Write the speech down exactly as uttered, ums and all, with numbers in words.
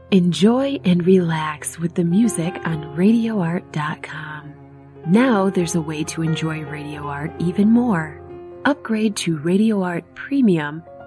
Enjoy and relax with the music on radio art dot com. Now there's a way to enjoy Radio Art even more. Upgrade to Radio Art Premium